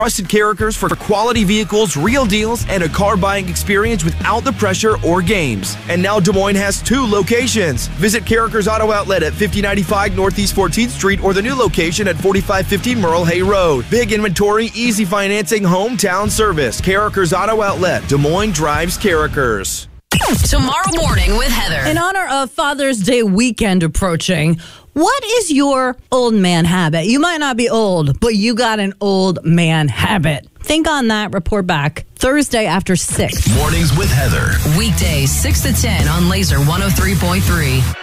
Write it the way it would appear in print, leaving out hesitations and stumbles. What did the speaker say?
Trusted Carrickers for quality vehicles, real deals, and a car buying experience without the pressure or games. And now Des Moines has 2 locations. Visit Carrickers Auto Outlet at 5095 Northeast 14th Street or the new location at 4550 Merle Hay Road. Big inventory, easy financing, hometown service. Carrickers Auto Outlet. Des Moines drives Carrickers. Tomorrow morning with Heather. In honor of Father's Day weekend approaching, what is your old man habit? You might not be old, but you got an old man habit. Think on that. Report back Thursday after 6. Mornings with Heather. Weekdays 6 to 10 on Laser 103.3.